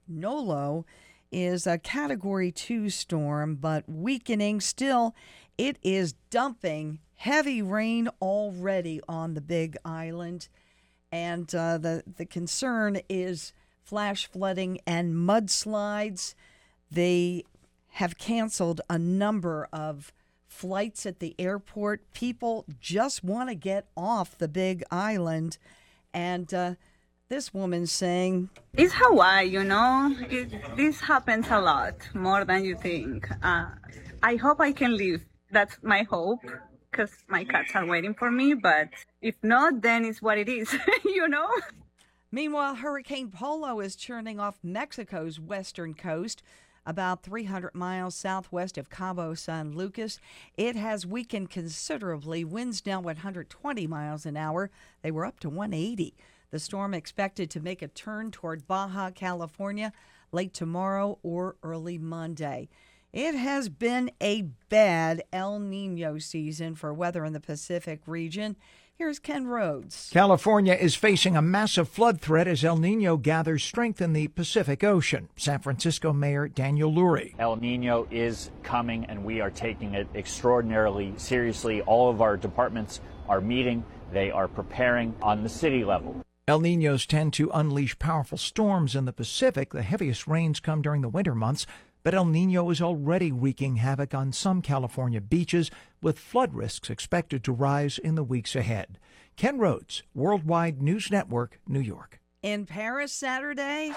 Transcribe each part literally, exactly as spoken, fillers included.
Nolo is a Category two storm, but weakening. Still, it is dumping heavy rain already on the Big Island. And uh, the, the concern is flash flooding and mudslides. They have canceled a number of flights at the airport. People just want to get off the Big Island. And uh, this woman's saying, it's Hawaii, you know. It, this happens a lot, more than you think. Uh, I hope I can leave. That's my hope, because my cats are waiting for me. But if not, then it's what it is, you know. Meanwhile, Hurricane Polo is churning off Mexico's western coast, about three hundred miles southwest of Cabo San Lucas. It has weakened considerably. Winds now one hundred twenty miles an hour. They were up to one hundred eighty. The storm expected to make a turn toward Baja California late tomorrow or early Monday. It has been a bad El Nino season for weather in the Pacific region. Here's Ken Rhodes. California is facing a massive flood threat as El Nino gathers strength in the Pacific Ocean. San Francisco Mayor Daniel Lurie. El Nino is coming, and we are taking it extraordinarily seriously. All of our departments are meeting. They are preparing on the city level. El Niños tend to unleash powerful storms in the Pacific. The heaviest rains come during the winter months, but El Nino is already wreaking havoc on some California beaches, with flood risks expected to rise in the weeks ahead. Ken Rhodes, Worldwide News Network, New York. In Paris Saturday,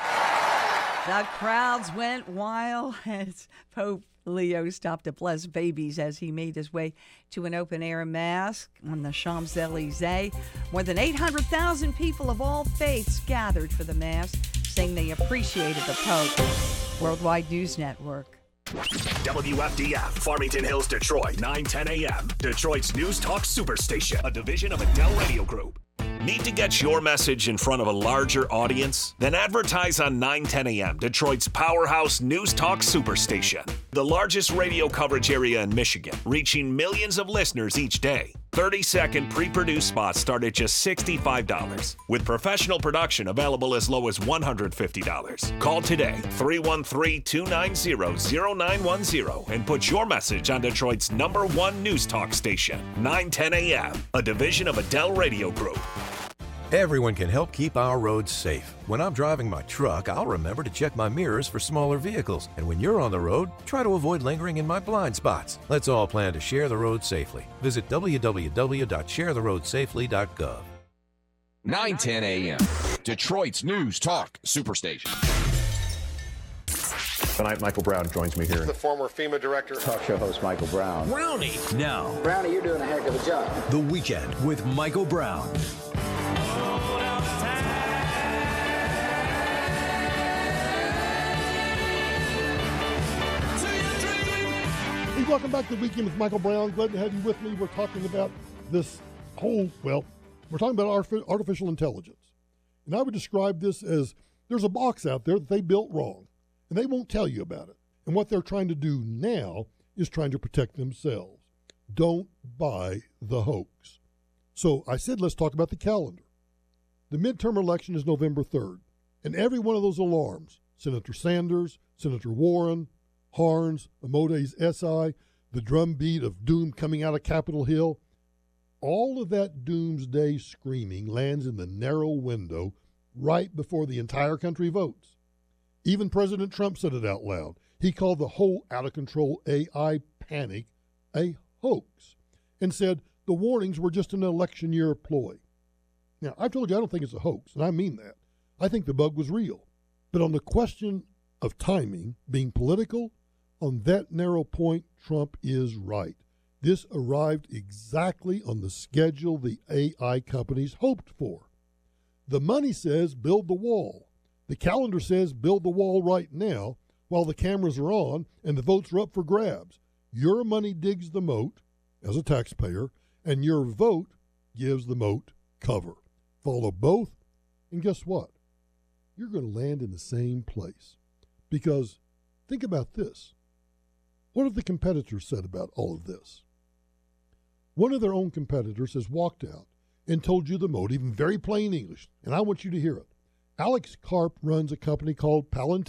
the crowds went wild as Pope Leo stopped to bless babies as he made his way to an open-air mass on the Champs-Elysees. More than eight hundred thousand people of all faiths gathered for the mass, saying they appreciated the Pope. Worldwide News Network. W F D F, Farmington Hills, Detroit, nine ten a.m. Detroit's News Talk Superstation, a division of Adele Radio Group. Need to get your message in front of a larger audience? Then advertise on nine ten a.m., Detroit's powerhouse News Talk Superstation. The largest radio coverage area in Michigan, reaching millions of listeners each day. thirty-second pre-produced spots start at just sixty-five dollars, with professional production available as low as one hundred fifty dollars. Call today, three one three, two nine zero, zero nine one zero, and put your message on Detroit's number one News Talk station, nine ten a.m., a division of Adele Radio Group. Everyone can help keep our roads safe. When I'm driving my truck, I'll remember to check my mirrors for smaller vehicles. And when you're on the road, try to avoid lingering in my blind spots. Let's all plan to share the road safely. Visit w w w dot share the road safely dot gov. nine ten a.m. Detroit's News Talk Superstation. Tonight, Michael Brown joins me here. The former FEMA director. Talk show host Michael Brown. Brownie. Now. Brownie, you're doing a heck of a job. The Weekend with Michael Brown. Welcome back to The Weekend with Michael Brown. Glad to have you with me. We're talking about this whole, well, we're talking about artificial intelligence. And I would describe this as there's a box out there that they built wrong, and they won't tell you about it. And what they're trying to do now is trying to protect themselves. Don't buy the hoax. So I said, let's talk about the calendar. The midterm election is November third, and every one of those alarms, Senator Sanders, Senator Warren, Harns, Amodes S I, the drumbeat of doom coming out of Capitol Hill, all of that doomsday screaming lands in the narrow window right before the entire country votes. Even President Trump said it out loud. He called the whole out-of-control A I panic a hoax and said the warnings were just an election year ploy. Now, I've told you I don't think it's a hoax, and I mean that. I think the bug was real. But on the question of timing being political, on that narrow point, Trump is right. This arrived exactly on the schedule the A I companies hoped for. The money says build the wall. The calendar says build the wall right now while the cameras are on and the votes are up for grabs. Your money digs the moat as a taxpayer, and your vote gives the moat cover. Follow both, and guess what? You're going to land in the same place. Because think about this. What have the competitors said about all of this? One of their own competitors has walked out and told you the motive in very plain English, and I want you to hear it. Alex Karp runs a company called Palantir.